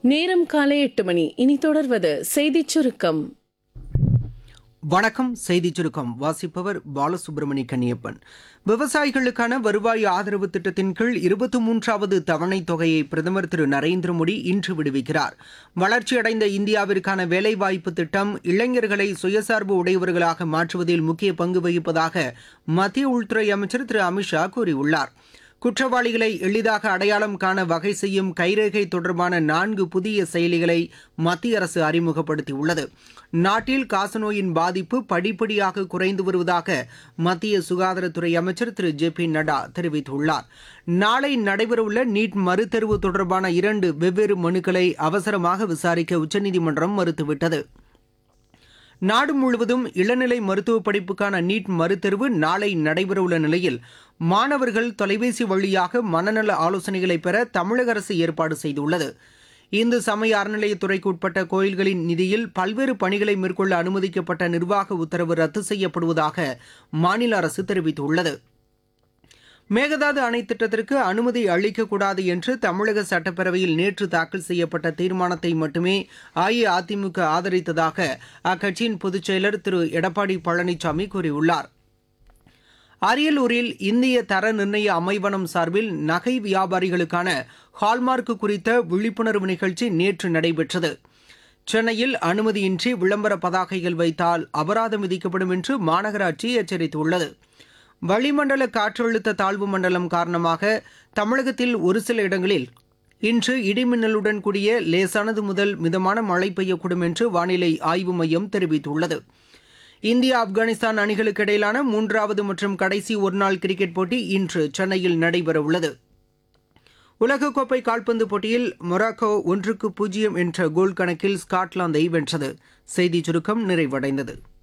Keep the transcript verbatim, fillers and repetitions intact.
நேரம் காலை எட்டு மணி. இனி தொடர்வது செய்திச் சுருக்கம். வணக்கம். செய்தி சுருக்கம் வாசிப்பவர் பாலசுப்ரமணி கன்னியப்பன். விவசாயிகளுக்கான வருவாய் ஆதரவு திட்டத்தின் கீழ் இருபத்தி மூன்றாவது தவணைத் தொகையை பிரதமர் திரு நரேந்திர மோடி இன்று விடுவிக்கிறார். வளர்ச்சியடைந்த இந்தியாவிற்கான வேலைவாய்ப்பு திட்டம் இளைஞர்களை சுயசார்பு உடையவர்களாக மாற்றுவதில் முக்கிய பங்கு வகிப்பதாக மத்திய உள்துறை அமைச்சர் திரு அமித்ஷா கூறியுள்ளார். குற்றவாளிகளை எளிதாக அடையாளம் காண வகை செய்யும் கைரேகை தொடர்பான நான்கு புதிய செயலிகளை மத்திய அரசு அறிமுகப்படுத்தியுள்ளது. நாட்டில் காசநோயின் பாதிப்பு படிப்படியாக குறைந்து வருவதாக மத்திய சுகாதாரத்துறை அமைச்சர் திரு ஜே பி நட்டா தெரிவித்துள்ளார். நாளை நடைபெறவுள்ள நீட் மறுதேர்வு தொடர்பான இரண்டு வெவ்வேறு மனுக்களை அவசரமாக விசாரிக்க உச்சநீதிமன்றம் மறுத்துவிட்டது. நாடு முழுவதும் இளநிலை மருத்துவ படிப்புக்கான நீட் மறுதேர்வு நாளை நடைபெறவுள்ள நிலையில் மாணவர்கள் தொலைபேசி வழியாக மனநல ஆலோசனைகளை பெற தமிழக அரசு ஏற்பாடு செய்துள்ளது. இந்து சமய அறநிலையத்துறைக்கு உட்பட்ட கோயில்களின் நிதியில் பல்வேறு பணிகளை மேற்கொள்ள அனுமதிக்கப்பட்ட நிர்வாக உத்தரவு ரத்து செய்யப்படுவதாக மாநில அரசு தெரிவித்துள்ளது. மேகதாது அணை திட்டத்திற்கு அனுமதி அளிக்கக்கூடாது என்று தமிழக சட்டப்பேரவையில் நேற்று தாக்கல் செய்யப்பட்ட தீர்மானத்தை மட்டுமே அஇஅதிமுக ஆதரித்ததாக அக்கட்சியின் பொதுச் செயலர் திரு எடப்பாடி பழனிசாமி கூறியுள்ளார். அரியலூரில் இந்திய தர நிர்ணய அமைவனம் சார்பில் நகை வியாபாரிகளுக்கான ஹால்மார்க் குறித்த விழிப்புணர்வு நிகழ்ச்சி நேற்று நடைபெற்றது. சென்னையில் அனுமதியின்றி விளம்பர பதாகைகள் வைத்தால் அபராதம் விதிக்கப்படும் என்று மாநகராட்சி எச்சரித்துள்ளது. வளிமண்டல காற்றழுத்த தாழ்வு மண்டலம் காரணமாக தமிழகத்தில் ஒரு சில இடங்களில் இன்று இடிமின்னலுடன் கூடிய லேசானது முதல் மிதமான மழை பெய்யக்கூடும் என்று வானிலை ஆய்வு மையம் தெரிவித்துள்ளது. இந்தியா ஆப்கானிஸ்தான் அணிகளுக்கு இடையிலான மூன்றாவது மற்றும் கடைசி ஒருநாள் கிரிக்கெட் போட்டி இன்று சென்னையில் நடைபெறவுள்ளது. உலகக்கோப்பை கால்பந்து போட்டியில் மொராக்கோ ஒன்றுக்கு பூஜ்ஜியம் என்ற கோல் கணக்கில் ஸ்காட்லாந்தை வென்றது. செய்திச் சுருக்கம் நிறைவடைந்தது.